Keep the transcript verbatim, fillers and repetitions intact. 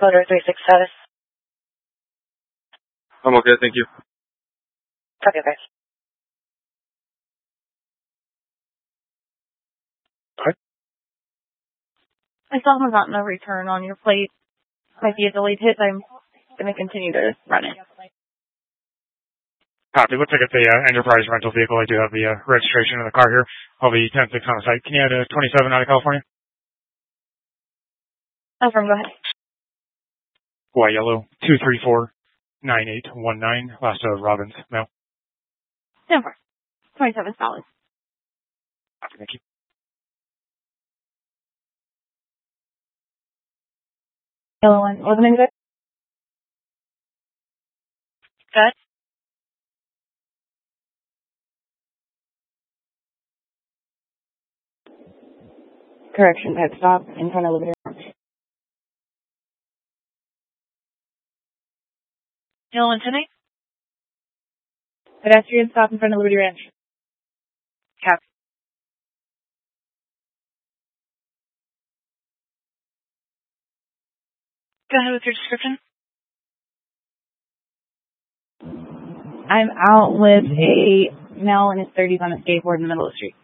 Motor three six status. I'm okay, thank you. Copy, okay. Okay. I still haven't gotten a return on your plate. Might be a delayed hit. I'm going to continue to run it. Copy. Looks like it's a uh, enterprise rental vehicle. I do have the uh, registration of the car here. I'll be ten six on the site. Can you add a twenty-seven out of California? Oh, from go ahead. White yellow two three four nine eight one nine. Last of Robbins. No. ten four. twenty-seven solid. Copy, thank you. Yellow one. What's the name of it? Good. Correction, pit stop in front of Liberty Ranch. Yellow one tonight? Pedestrian stop in front of Liberty Ranch. Cap. Go ahead with your description. I'm out with a male in his thirties on a skateboard in the middle of the street.